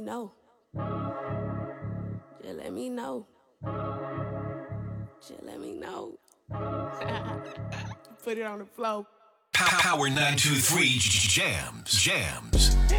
No. Just let me know. Just let me know. Put it on the floor. Power 923 jams.